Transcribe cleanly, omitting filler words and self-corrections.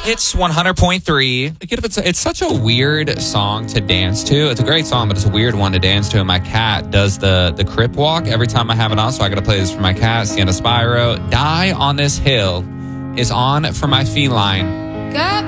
It's 100.3. It's such a weird song to dance to. It's a great song, but it's a weird one to dance to. And my cat does the crip walk every time I have it on, so I got to play this for my cat, Sienna Spyro. Die on This Hill is on for my feline.